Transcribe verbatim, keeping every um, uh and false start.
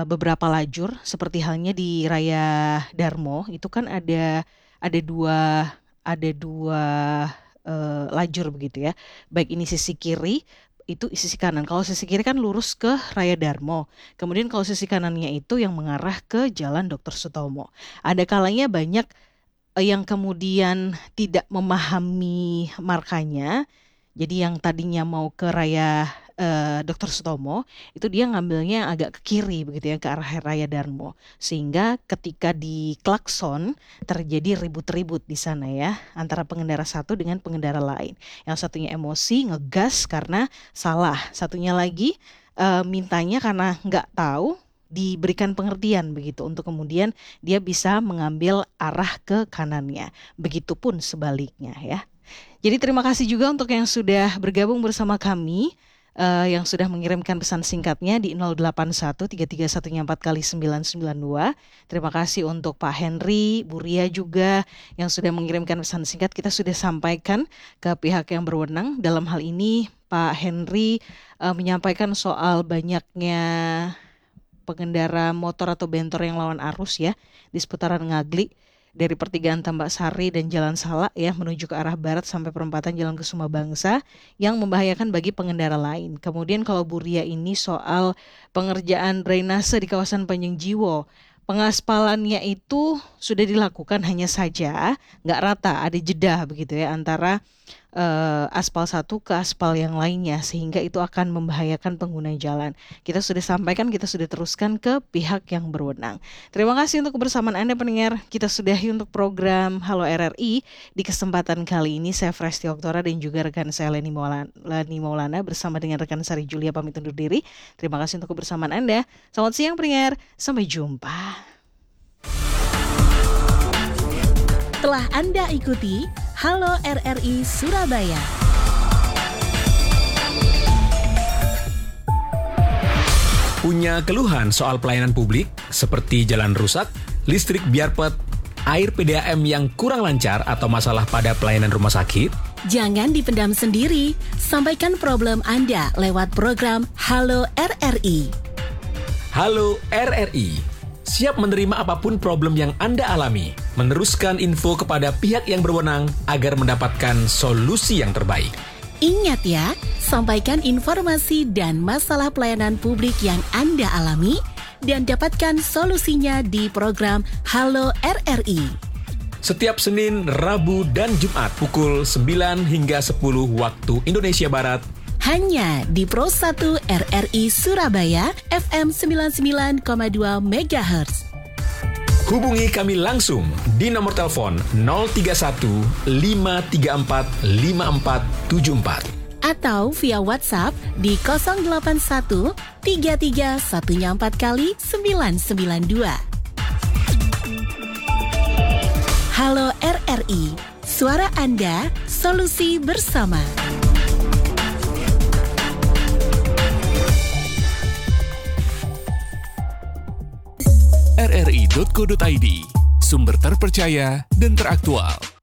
beberapa lajur seperti halnya di Raya Darmo itu kan ada ada dua ada dua eee, lajur begitu ya. Baik ini sisi kiri, itu sisi kanan. Kalau sisi kiri kan lurus ke Raya Darmo. Kemudian kalau sisi kanannya itu yang mengarah ke Jalan Doktor Sutomo. Ada kalanya banyak, eee, yang kemudian tidak memahami markanya. Jadi yang tadinya mau ke Raya, eee, Doktor Sutomo, itu dia ngambilnya agak ke kiri begitu ya, ke arah Raya Darmo. Sehingga ketika diklakson, terjadi ribut-ribut di sana ya, antara pengendara satu dengan pengendara lain. Yang satunya emosi, ngegas karena salah. Satunya lagi, eee, mintanya karena nggak tahu, diberikan pengertian begitu, untuk kemudian dia bisa mengambil arah ke kanannya. Begitupun sebaliknya ya. Jadi terima kasih juga untuk yang sudah bergabung bersama kami, eee, yang sudah mengirimkan pesan singkatnya di nol delapan satu tiga tiga satunya empat kali sembilan sembilan dua. Terima kasih untuk Pak Henry, Bu Ria juga yang sudah mengirimkan pesan singkat. Kita sudah sampaikan ke pihak yang berwenang. Dalam hal ini Pak Henry, eee, menyampaikan soal banyaknya pengendara motor atau bentor yang lawan arus ya, di seputaran Ngaglik. Dari pertigaan Tambak Sari dan Jalan Salak ya menuju ke arah barat sampai perempatan Jalan Kusuma Bangsa yang membahayakan bagi pengendara lain. Kemudian kalau Bu Ria ini soal pengerjaan drainase di kawasan Panjang Jiwo. Pengaspalannya itu sudah dilakukan, hanya saja nggak rata, ada jeda begitu ya antara uh, aspal satu ke aspal yang lainnya, sehingga itu akan membahayakan pengguna jalan. Kita sudah sampaikan, kita sudah teruskan ke pihak yang berwenang. Terima kasih untuk kebersamaan Anda pendengar. Kita sudahi untuk program Halo R R I. Di kesempatan kali ini saya Fresti Oktora dan juga rekan saya Leni Maulana, Leni Maulana bersama dengan rekan Sari Julia pamit undur diri. Terima kasih untuk kebersamaan Anda. Selamat siang pendengar, sampai jumpa. Telah Anda ikuti Halo R R I Surabaya. Punya keluhan soal pelayanan publik seperti jalan rusak, listrik biarpet, air P D A M yang kurang lancar atau masalah pada pelayanan rumah sakit? Jangan dipendam sendiri, sampaikan problem Anda lewat program Halo R R I. Halo R R I, siap menerima apapun problem yang Anda alami, meneruskan info kepada pihak yang berwenang agar mendapatkan solusi yang terbaik. Ingat ya, sampaikan informasi dan masalah pelayanan publik yang Anda alami dan dapatkan solusinya di program Halo R R I. Setiap Senin, Rabu, dan Jumat pukul sembilan hingga sepuluh waktu Indonesia Barat. Hanya di Pro satu R R I Surabaya F M sembilan puluh sembilan koma dua megahertz. Hubungi kami langsung di nomor telepon nol tiga satu lima tiga empat lima empat tujuh empat atau via WhatsApp di nol delapan satu tiga tiga satu empat kali sembilan sembilan dua. Halo R R I, suara Anda, solusi bersama. r r i titik co titik i d, sumber terpercaya dan teraktual.